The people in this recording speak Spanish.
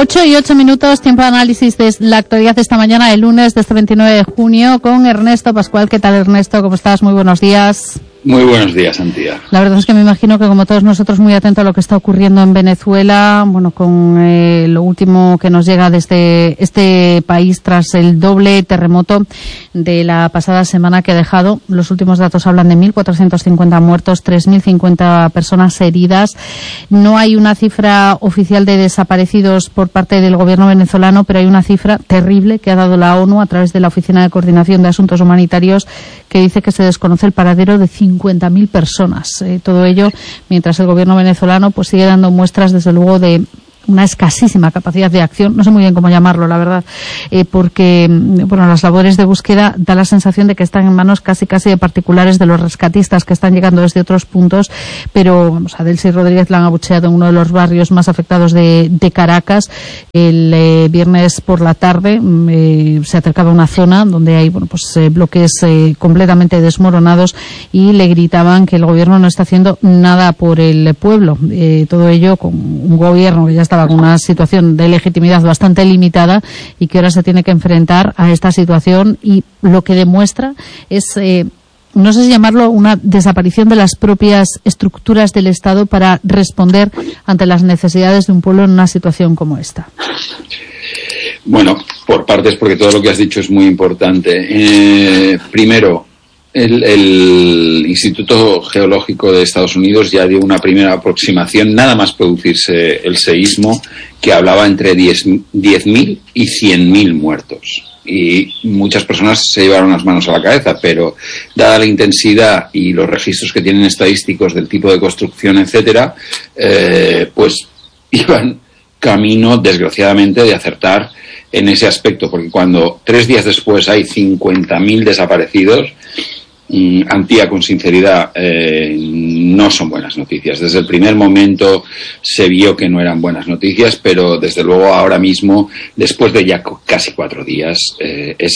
8:08, tiempo de análisis de la actualidad de esta mañana, el lunes de este 29 de junio, con Ernesto Pascual. ¿Qué tal, Ernesto? ¿Cómo estás? Muy buenos días. Muy buenos días, Antía. La verdad es que me imagino que, como todos nosotros, muy atento a lo que está ocurriendo en Venezuela, bueno, con lo último que nos llega desde este país tras el doble terremoto de la pasada semana que ha dejado. Los últimos datos hablan de 1.450 muertos, 3.050 personas heridas. No hay una cifra oficial de desaparecidos por parte del gobierno venezolano, pero hay una cifra terrible que ha dado la ONU a través de la Oficina de Coordinación de Asuntos Humanitarios, que dice que se desconoce el paradero de 50.000 personas. Todo ello mientras el gobierno venezolano pues sigue dando muestras, desde luego, de una escasísima capacidad de acción. No sé muy bien cómo llamarlo, la verdad, porque bueno, las labores de búsqueda da la sensación de que están en manos casi de particulares, de los rescatistas que están llegando desde otros puntos, pero vamos, a Delcy Rodríguez la han abucheado en uno de los barrios más afectados de Caracas. El viernes por la tarde se acercaba a una zona donde hay bloques completamente desmoronados y le gritaban que el gobierno no está haciendo nada por el pueblo. Todo ello con un gobierno que ya estaba con una situación de legitimidad bastante limitada y que ahora se tiene que enfrentar a esta situación, y lo que demuestra es, no sé si llamarlo, una desaparición de las propias estructuras del Estado para responder ante las necesidades de un pueblo en una situación como esta. Bueno, por partes, porque todo lo que has dicho es muy importante. Primero, el Instituto Geológico de Estados Unidos ya dio una primera aproximación, nada más producirse el seísmo, que hablaba entre 10.000 y 100.000 muertos. Y muchas personas se llevaron las manos a la cabeza, pero dada la intensidad y los registros que tienen estadísticos del tipo de construcción, etcétera, pues iban camino, desgraciadamente, de acertar en ese aspecto, porque cuando 3 días después hay 50.000 desaparecidos, Antía, con sinceridad, no son buenas noticias. Desde el primer momento se vio que no eran buenas noticias, pero desde luego ahora mismo, después de ya casi 4 días, es